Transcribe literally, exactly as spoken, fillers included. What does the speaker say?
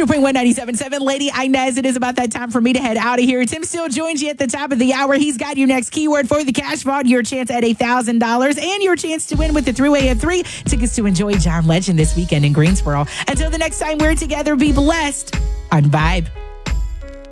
hundred point one, ninety-seven point seven. Lady Inez, it is about that time for me to head out of here. Tim still joins you at the top of the hour. He's got your next keyword for the cash vault, your chance at one thousand dollars, and your chance to win with the three-way of three tickets to enjoy John Legend this weekend in Greensboro. Until the next time we're together, be blessed on Vibe.